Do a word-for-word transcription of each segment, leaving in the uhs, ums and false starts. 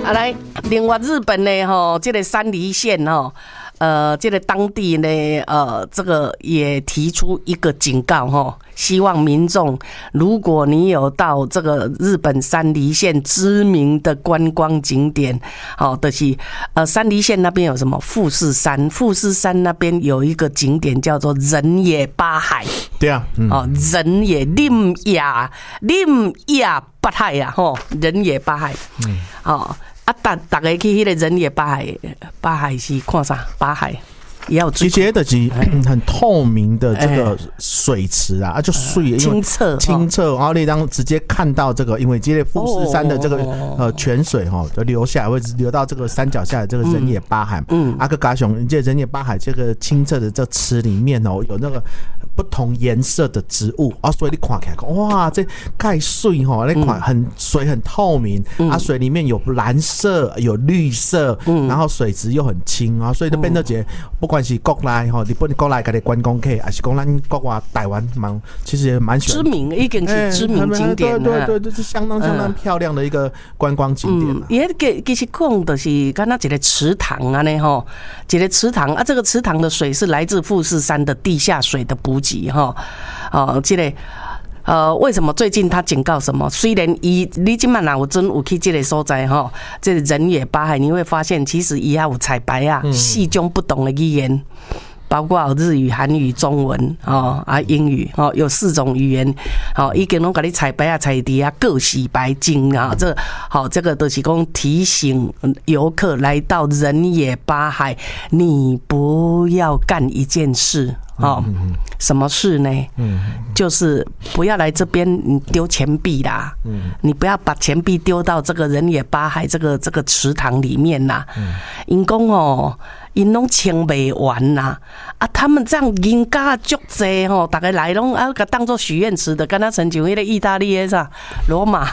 啊，来，另外日本呢，吼，这个山梨县吼，呃，这个当地呢，呃，这个也提出一个警告吼，希望民众，如果你有到这个日本山梨县知名的观光景点，好，就是呃，山梨县那边有什么富士山，富士山那边有一个景点叫做人野八海， 对啊，嗯、 哦，人野林野林野八海呀，吼，人野八海，嗯，哦。啊，大大家去迄个人野八海，八海是看啥？八海也有其实就是很透明的这个水池啊，啊就水清澈清澈，然后你当直接看到这个，因为这个富士山的这个呃泉水哈，就流下来会流到这个山脚下的这个人野八海，嗯，阿个嘎熊，这人野八海这个清澈的这池里面哦，有那个不同颜色的植物啊，所以你看起来哇，这盖水哈，那款很水很透明，啊，水里面有蓝色有绿色，然后水质又很清啊，所以就变得这不管。不管是国内吼，日本国内的观光客，还是讲咱国外台湾蛮，其实也蛮喜欢。 知名，已经是知名景点了。 对对对，这是相当相当漂亮的一个观光景点。 也其其实讲的是，刚刚一个池塘啊呢吼，一个池塘啊，这个池塘的水是来自富士山的地下水的补给哈。哦，这个。呃，为什么最近他警告什么？虽然伊你今晚哪有真有去这个所在哈，这个人野八海，你会发现其实伊也有彩排啊，四种不同的语言，包括有日语、韩语、中文哦啊英语哦，有四种语言哦，已经拢给你彩排啊、彩题啊，各洗白金啊，这好、哦、这个都是讲提醒游客来到人野八海，你不要干一件事。哦，什么事呢？嗯，就是不要来这边丢钱币啦。嗯，你不要把钱币丢到这个人野八海这个这个池塘里面啦。嗯，因讲哦，因拢清不完啦。啊，他们这样人家足济吼，大家来拢啊，个当做许愿池的，跟他成就迄个意大利的啥罗马，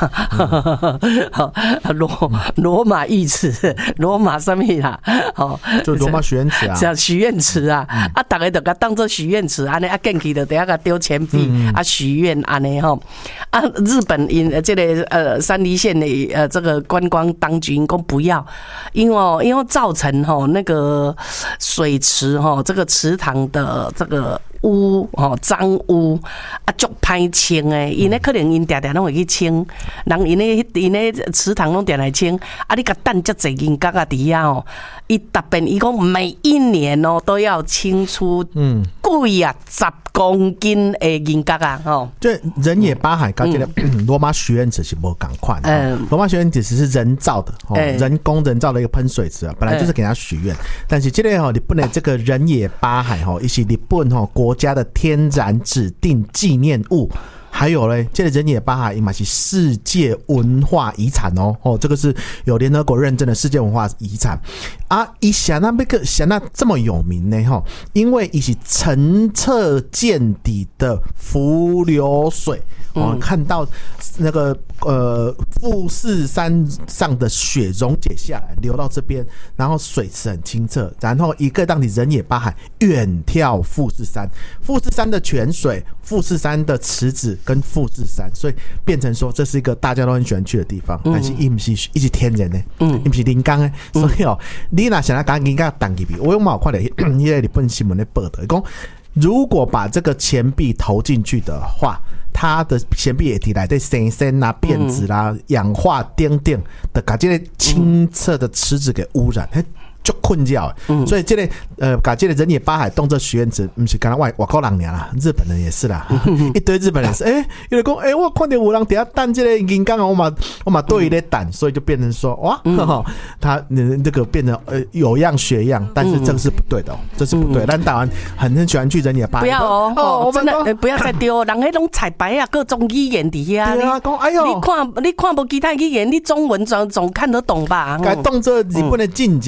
罗罗马浴池，罗马什么啦？哦， 就罗马许愿池啊， 是啊，许愿池啊，嗯、啊，大家就甲当做许愿池，安尼啊，进去就等下个丢钱币、嗯、啊，许愿安尼吼，啊，日本因这个呃山梨县的呃这个观光当局因讲不要，因为因为造成吼那个水池吼这个池塘的这个污吼脏污啊，足歹清诶，因咧可能因定定拢会去清，人因咧因咧池塘拢定来清，啊，你甲等遮济人家啊伫遐哦，伊特别伊讲每一年哦都要清出嗯贵啊十公斤的人家啊吼。 对，人野八海跟这个罗马许愿池是无同款的，罗马许愿池是人造的，哦，人工人造的一个喷水池啊，本来就是给他许愿，但是这个吼日本的这个人野八海吼，伊是日本吼国家的天然指定纪念物。还有嘞，这个人野八海也是世界文化遗产哦，哦，这个是有联合国认证的世界文化遗产啊。以想那那个想那这么有名呢哈，因为伊是澄澈见底的伏流水，哦，嗯、看到那个呃富士山上的雪溶解下来，流到这边，然后水池很清澈，然后一个当地人野八海远眺富士山，富士山的泉水，富士山的池子。跟富士山，所以变成说这是一个大家都很喜欢去的地方，嗯、但是伊不是一直天然的，嗯，伊不是人工的，所以哦，你若想要赶紧给它当入去，我有冇看到迄个日本新闻的报道，讲如果把这个钱币投进去的话，它的钱币液体来对生生啦、变质啦、嗯、氧化等等的，把这个清澈的池子给污染。嗯就困扰，嗯、所以这个呃，把这个人野八海动作许愿池，不是刚刚外外国人啦，日本人也是啦，嗯、一堆日本人是，哎、欸，有人讲，哎、欸，我看到有人底下等这个人工，我嘛我嘛对伊咧等，所以就变成说，哇，嗯、呵呵他这个变成呃有样学样，但是这个是不对的、哦，这是不对。但台湾很很喜欢去人野八海， 不要哦，哦，真的、欸、不要再丢，人迄种彩排啊，各种语言底下， 对啊，讲哎呦， 你看你看不其他语言，你中文总总看得懂吧？ 该动这日本的真假日。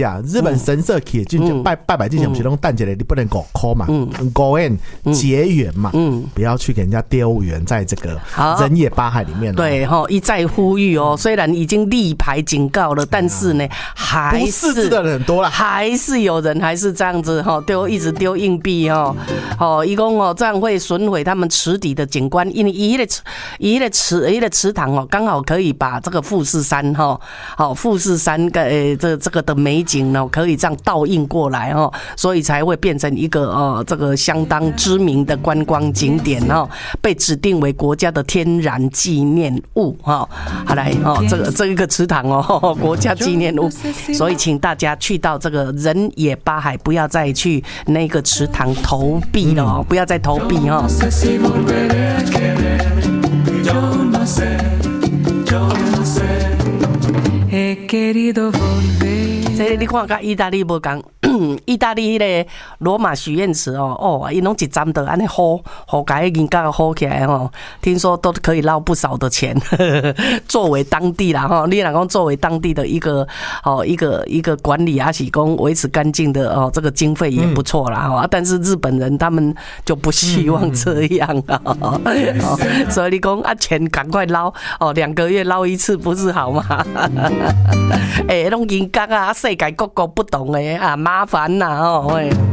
本神社去进去拜拜拜之前，不是拢等一个，你不能狗抠嘛，狗缘结缘嘛，不要去给人家丢缘在这个人野八海里面。 对哈，一再呼吁哦，虽然已经立牌警告了，但是呢，还是不识字的人很多啦， 还是有人还是这样子哈，丢一直丢硬币哦，哦，一共哦这样会损毁他们池底的景观，因为一个一个池一个池塘哦，刚好可以把这个富士山哈，好富士山个呃这这个的美景呢，可以这样倒映过来哦，所以才会变成一个呃这个相当知名的观光景点哦，被指定为国家的天然纪念物哈。好来哦，这个这一个池塘哦，国家纪念物，所以请大家去到这个人野八海，不要再去那个池塘投币了哦，不要再投币哦。这个你看，跟意大利无同。意大利的罗马许愿池哦，哦，伊拢一站的安尼好，好改人家好起来哦。听说都可以捞不少的钱，呵呵作为当地啦哈，你若讲作为当地的一个哦一个一个管理啊，是讲维持干净的哦，这个经费也不错啦哈。但是日本人他们就不希望这样啊，哦、所以你讲啊，钱赶快捞哦，两个月捞一次不是好吗？哎，拢人家啊，世界各国不同的啊，麻烦呐哦。